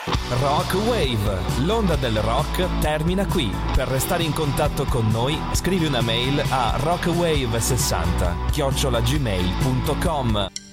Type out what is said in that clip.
Rock Wave, l'onda del rock termina qui. Per restare in contatto con noi, scrivi una mail a rockwave60@gmail.com.